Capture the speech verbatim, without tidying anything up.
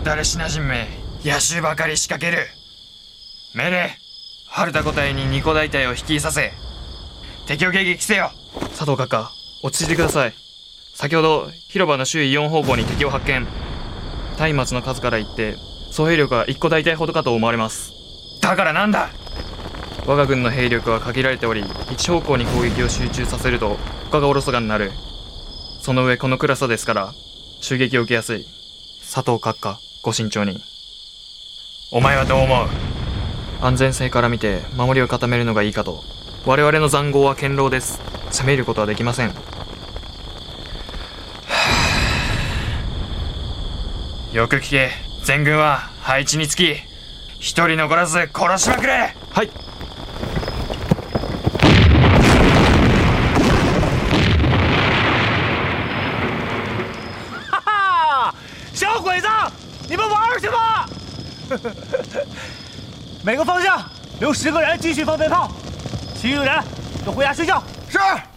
だらしなじんめ野襲ばかり仕掛ける。命令、春田五隊に二個大隊を率いさせ敵を迎撃せよ。 佐藤閣下、落ち着いてください。先ほど広場の周囲よん方向に敵を発見。松明の数から言って総兵力はいっこ大隊ほどかと思われます。 だからなんだ。 我が軍の兵力は限られており、一方向に攻撃を集中させると他がおろそかになる。その上この暗さですから襲撃を受けやすい。佐藤閣下、ご慎重に。 お前はどう思う。 安全性から見て守りを固めるのがいいかと。我々の塹壕は堅牢です。攻めることはできません。 よく聞け。全軍は配置につき一人残らず殺しまくれ。 はい。 哈哈，小鬼子，你们玩去吧！每个方向留十个人继续放鞭炮，其余人都回家睡觉。 是。